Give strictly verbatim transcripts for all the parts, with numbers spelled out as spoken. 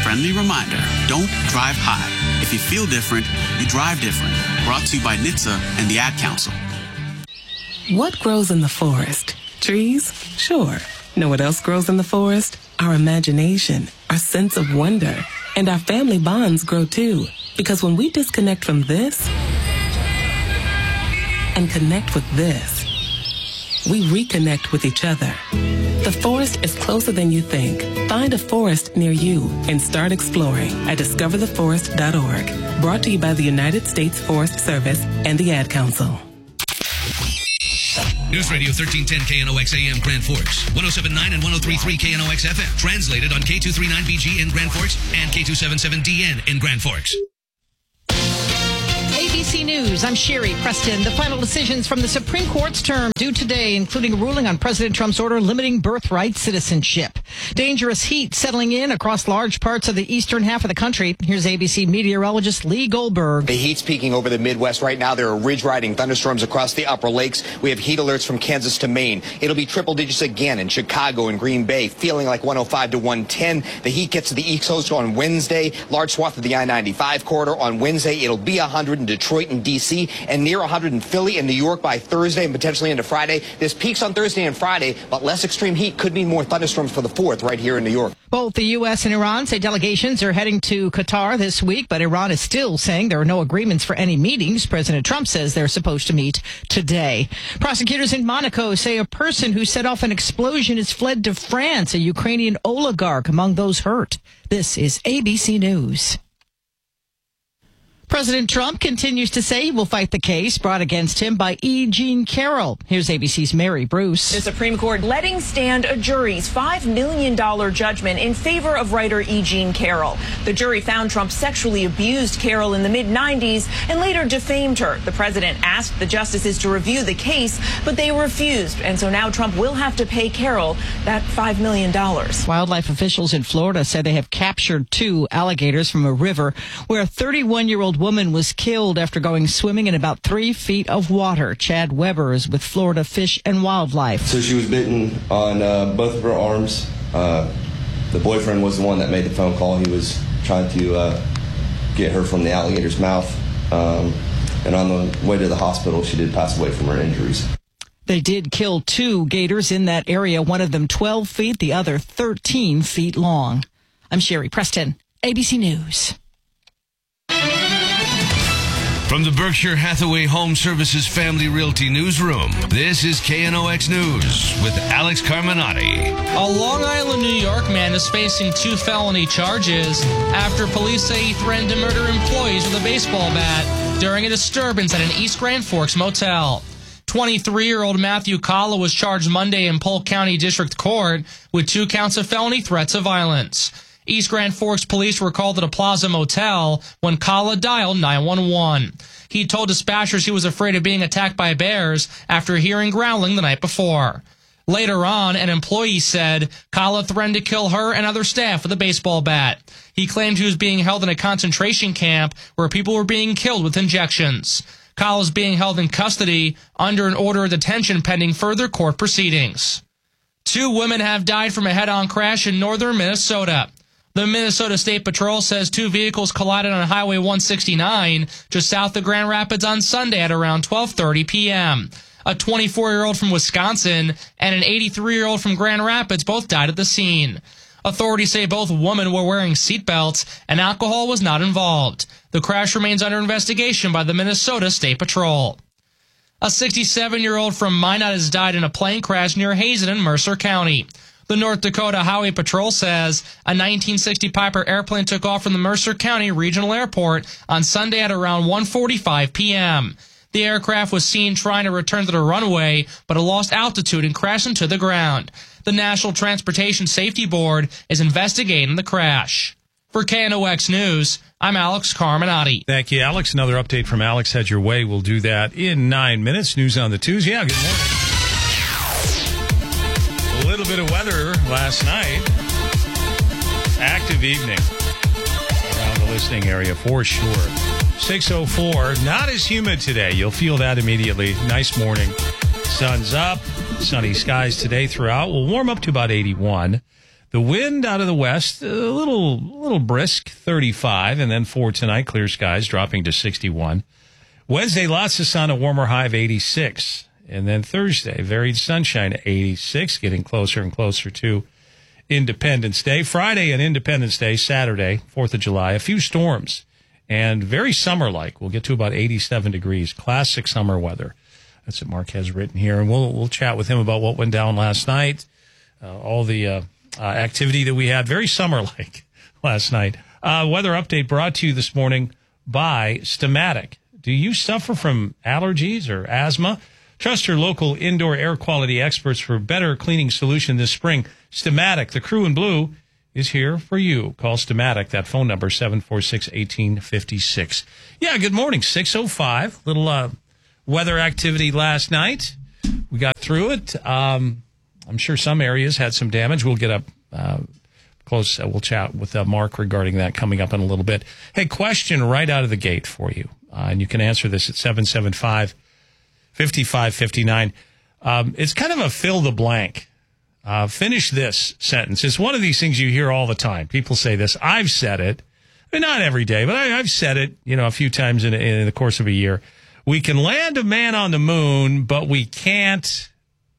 friendly reminder, don't drive high. If you feel different, you drive different. Brought to you by N H T S A and the Ad Council. What grows in the forest? Trees? Sure. Know what else grows in the forest? Our imagination, our sense of wonder, and our family bonds grow too. Because when we disconnect from this and connect with this, we reconnect with each other. The forest is closer than you think. Find a forest near you and start exploring at discover the forest dot org. Brought to you by the United States Forest Service and the Ad Council. News Radio thirteen ten K N O X A M Grand Forks, one oh seven point nine and one oh three point three K N O X F M. Translated on K two thirty-nine B G in Grand Forks and K two seventy-seven D N in Grand Forks. A B C News, I'm Sherry Preston. The final decisions from the Supreme Court's term due today, including a ruling on President Trump's order limiting birthright citizenship. Dangerous heat settling in across large parts of the eastern half of the country. Here's A B C meteorologist Lee Goldberg. The heat's peaking over the Midwest right now. There are ridge-riding thunderstorms across the upper lakes. We have heat alerts from Kansas to Maine. It'll be triple digits again in Chicago and Green Bay, feeling like one oh five to one ten. The heat gets to the East Coast on Wednesday. Large swath of the I ninety-five corridor on Wednesday. It'll be one hundred in Detroit and D C and near one hundred in Philly and New York by Thursday and potentially into Friday. This peaks on Thursday and Friday, but less extreme heat could mean more thunderstorms for the fourth right here in New York. Both the U S and Iran say delegations are heading to Qatar this week, but Iran is still saying there are no agreements for any meetings. President Trump says they're supposed to meet today. Prosecutors in Monaco say a person who set off an explosion has fled to France, a Ukrainian oligarch among those hurt. This is A B C News. President Trump continues to say he will fight the case brought against him by E. Jean Carroll. Here's A B C's Mary Bruce. The Supreme Court letting stand a jury's five million dollars judgment in favor of writer E. Jean Carroll. The jury found Trump sexually abused Carroll in the mid nineties and later defamed her. The president asked the justices to review the case, but they refused. And so now Trump will have to pay Carroll that five million dollars. Wildlife officials in Florida say they have captured two alligators from a river where a thirty-one-year-old woman was killed after going swimming in about three feet of water. Chad Weber is with Florida Fish and Wildlife. So she was bitten on uh, both of her arms. Uh, the boyfriend was the one that made the phone call. He was trying to uh, get her from the alligator's mouth. Um, and on the way to the hospital, she did pass away from her injuries. They did kill two gators in that area, one of them twelve feet, the other thirteen feet long. I'm Sherry Preston, A B C News. From the Berkshire Hathaway Home Services Family Realty Newsroom, this is K N O X News with Alex Carminati. A Long Island, New York man is facing two felony charges after police say he threatened to murder employees with a baseball bat during a disturbance at an East Grand Forks motel. twenty-three-year-old Matthew Kalla was charged Monday in Polk County District Court with two counts of felony threats of violence. East Grand Forks police were called at a Plaza Motel when Kalla dialed nine one one. He told dispatchers he was afraid of being attacked by bears after hearing growling the night before. Later on, an employee said Kalla threatened to kill her and other staff with a baseball bat. He claimed he was being held in a concentration camp where people were being killed with injections. Kalla is being held in custody under an order of detention pending further court proceedings. Two women have died from a head-on crash in northern Minnesota. The Minnesota State Patrol says two vehicles collided on Highway one sixty-nine just south of Grand Rapids on Sunday at around twelve thirty p.m. A twenty-four-year-old from Wisconsin and an eighty-three-year-old from Grand Rapids both died at the scene. Authorities say both women were wearing seatbelts and alcohol was not involved. The crash remains under investigation by the Minnesota State Patrol. A sixty-seven-year-old from Minot has died in a plane crash near Hazen in Mercer County. The North Dakota Highway Patrol says a nineteen sixty Piper airplane took off from the Mercer County Regional Airport on Sunday at around one forty-five p.m. The aircraft was seen trying to return to the runway, but it lost altitude and crashed into the ground. The National Transportation Safety Board is investigating the crash. For K N O X News, I'm Alex Carminati. Thank you, Alex. Another update from Alex heads your way. We'll do that in nine minutes. News on the twos. Yeah, good morning. A little bit of weather last night. Active evening around the listening area for sure. six oh four. Not as humid today. You'll feel that immediately. Nice morning. Sun's up. Sunny skies today throughout. We'll warm up to about eighty-one. The wind out of the west, a little little brisk, thirty-five, and then for tonight, clear skies, dropping to sixty-one. Wednesday, lots of sun, a warmer high of eighty-six. And then Thursday, varied sunshine at eighty-six, getting closer and closer to Independence Day. Friday and Independence Day, Saturday, fourth of July, a few storms and very summer-like. We'll get to about eighty-seven degrees, classic summer weather. That's what Mark has written here. And we'll we'll chat with him about what went down last night, uh, all the uh, uh, activity that we had, very summer-like last night. Uh, weather update brought to you this morning by Stamatic. Do you suffer from allergies or asthma? Trust your local indoor air quality experts for a better cleaning solution this spring. Stamatic, the crew in blue, is here for you. Call Stamatic, that phone number, seven four six, one eight five six. Yeah, good morning, six oh five. Little uh, weather activity last night. We got through it. Um, I'm sure some areas had some damage. We'll get up uh, close. Uh, we'll chat with uh, Mark regarding that coming up in a little bit. Hey, question right out of the gate for you. Uh, and you can answer this at seven seven five, five five five nine. Um, it's kind of a fill the blank. Uh, finish this sentence. It's one of these things you hear all the time. People say this. I've said it. I mean, not every day, but I, I've said it, you know, a few times in, in the course of a year. We can land a man on the moon, but we can't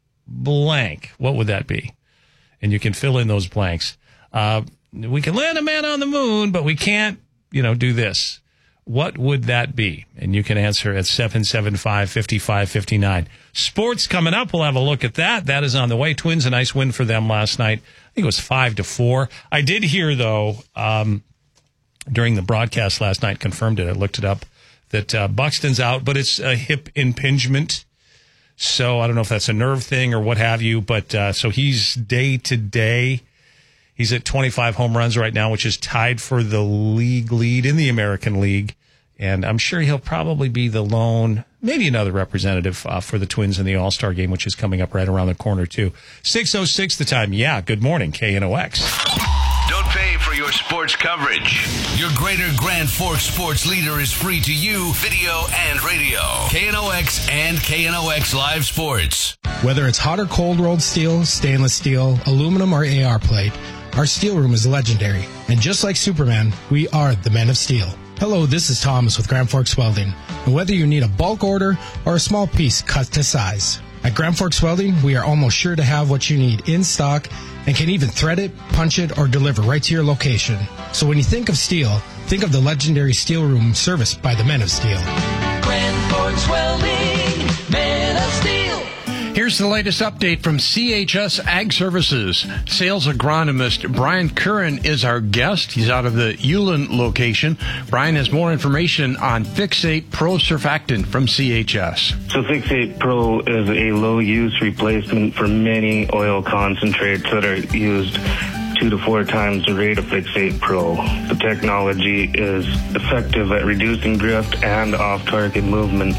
blank. What would that be? And you can fill in those blanks. Uh, we can land a man on the moon, but we can't, you know, do this. What would that be? And you can answer at seven seven five, five five five nine. Sports coming up. We'll have a look at that. That is on the way. Twins, a nice win for them last night. I think it was five to four. I did hear, though, um, during the broadcast last night, confirmed it. I looked it up, that uh, Buxton's out, but it's a hip impingement. So I don't know if that's a nerve thing or what have you. But uh, so he's day to day. He's at twenty-five home runs right now, which is tied for the league lead in the American League. And I'm sure he'll probably be the lone, maybe another representative uh, for the Twins in the All-Star game, which is coming up right around the corner, too. six oh six the time. Yeah, good morning, K N O X. Don't pay for your sports coverage. Your Greater Grand Forks sports leader is free to you, video and radio. K N O X and K N O X Live Sports. Whether it's hot or cold rolled steel, stainless steel, aluminum, or A R plate, our steel room is legendary. And just like Superman, we are the Men of Steel. Hello, this is Thomas with Grand Forks Welding. And whether you need a bulk order or a small piece cut to size, at Grand Forks Welding, we are almost sure to have what you need in stock and can even thread it, punch it, or deliver right to your location. So when you think of steel, think of the legendary steel room serviced by the Men of Steel. Grand Forks Welding, Men of Steel. Here's the latest update from C H S Ag Services. Sales agronomist Brian Curran is our guest. He's out of the Ulen location. Brian has more information on Fixate Pro Surfactant from C H S. So Fixate Pro is a low-use replacement for many oil concentrates that are used two to four times the rate of Fixate Pro. The technology is effective at reducing drift and off-target movement,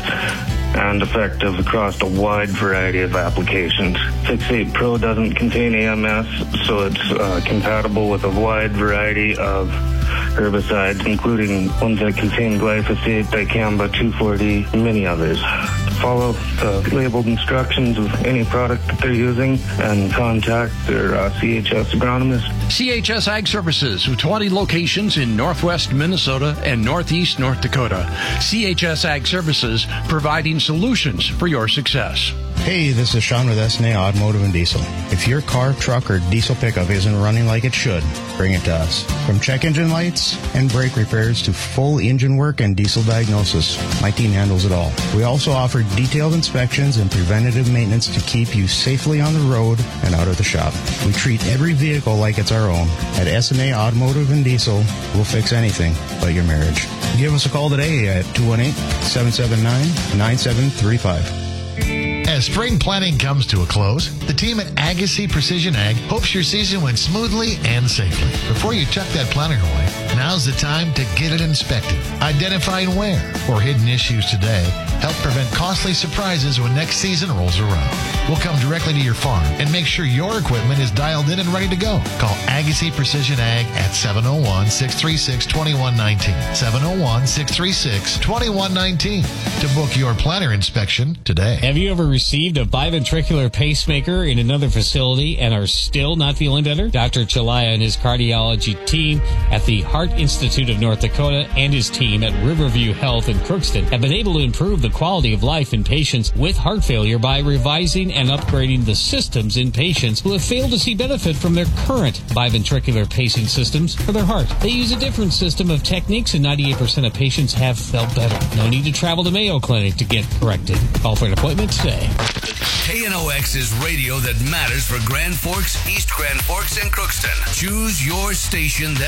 and effective across a wide variety of applications. Fixate Pro doesn't contain A M S, so it's uh, compatible with a wide variety of herbicides, including ones that contain glyphosate, dicamba, two four D, and many others. Follow the labeled instructions of any product that they're using and contact their uh, C H S agronomist. C H S Ag Services with twenty locations in northwest Minnesota and northeast North Dakota. C H S Ag Services, providing solutions for your success. Hey, this is Sean with S N A Automotive and Diesel. If your car, truck, or diesel pickup isn't running like it should, bring it to us. From check engine lights and brake repairs to full engine work and diesel diagnosis, my team handles it all. We also offer detailed inspections and preventative maintenance to keep you safely on the road and out of the shop. We treat every vehicle like it's our own. At S N A Automotive and Diesel, we'll fix anything but your marriage. Give us a call today at two one eight, seven seven nine, nine seven three five. As spring planting comes to a close, the team at Agassiz Precision Ag hopes your season went smoothly and safely. Before you chuck that planter away, now's the time to get it inspected. Identifying wear or hidden issues today help prevent costly surprises when next season rolls around. We'll come directly to your farm and make sure your equipment is dialed in and ready to go. Call Agassiz Precision Ag at seven oh one, six three six, two one one nine. seven oh one, six three six, two one one nine to book your planter inspection today. Have you ever received received a biventricular pacemaker in another facility and are still not feeling better? Doctor Chalaya and his cardiology team at the Heart Institute of North Dakota and his team at Riverview Health in Crookston have been able to improve the quality of life in patients with heart failure by revising and upgrading the systems in patients who have failed to see benefit from their current biventricular pacing systems for their heart. They use a different system of techniques, and ninety-eight percent of patients have felt better. No need to travel to Mayo Clinic to get corrected. Call for an appointment today. K N O X is radio that matters for Grand Forks, East Grand Forks, and Crookston. Choose your station that